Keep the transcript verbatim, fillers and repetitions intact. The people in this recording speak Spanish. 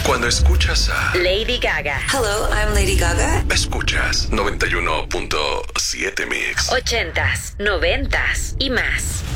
Cuando escuchas a Lady Gaga. Hello, I'm Lady Gaga. Escuchas noventa y uno punto siete Mix. Ochentas, noventas y más.